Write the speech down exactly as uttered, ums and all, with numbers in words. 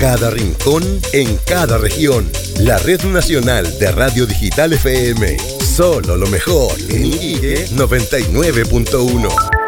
cada rincón, en cada región. La Red Nacional de Radio Digital F M. Solo lo mejor en Iquique noventa y nueve punto uno.